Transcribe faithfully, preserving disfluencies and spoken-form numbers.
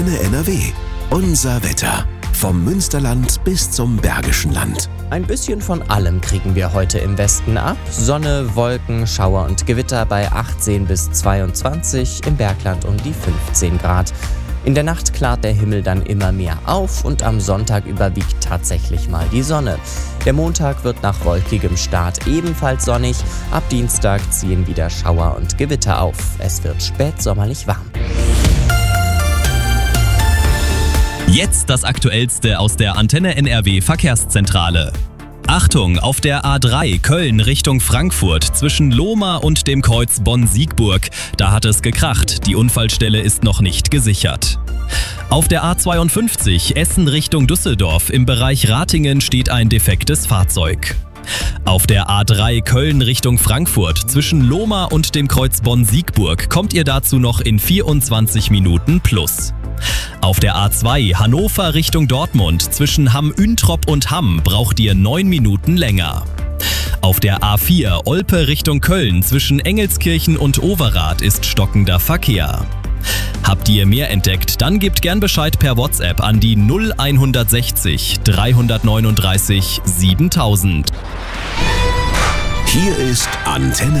Antenne N R W. Unser Wetter. Vom Münsterland bis zum Bergischen Land. Ein bisschen von allem kriegen wir heute im Westen ab. Sonne, Wolken, Schauer und Gewitter bei achtzehn bis zweiundzwanzig, im Bergland um die fünfzehn Grad. In der Nacht klart der Himmel dann immer mehr auf und am Sonntag überwiegt tatsächlich mal die Sonne. Der Montag wird nach wolkigem Start ebenfalls sonnig. Ab Dienstag ziehen wieder Schauer und Gewitter auf. Es wird spätsommerlich warm. Jetzt das Aktuellste aus der Antenne N R W Verkehrszentrale. Achtung, auf der A drei Köln Richtung Frankfurt zwischen Lohmar und dem Kreuz Bonn-Siegburg. Da hat es gekracht, die Unfallstelle ist noch nicht gesichert. Auf der A zweiundfünfzig Essen Richtung Düsseldorf im Bereich Ratingen steht ein defektes Fahrzeug. Auf der A drei Köln Richtung Frankfurt zwischen Lohmar und dem Kreuz Bonn-Siegburg kommt ihr dazu noch in vierundzwanzig Minuten plus. Auf der A zwei Hannover Richtung Dortmund zwischen Hamm-Üntrop und Hamm braucht ihr neun Minuten länger. Auf der A vier Olpe Richtung Köln zwischen Engelskirchen und Overath ist stockender Verkehr. Habt ihr mehr entdeckt, dann gebt gern Bescheid per WhatsApp an die null sechzig dreihundertneununddreißig siebentausend. Hier ist Antenne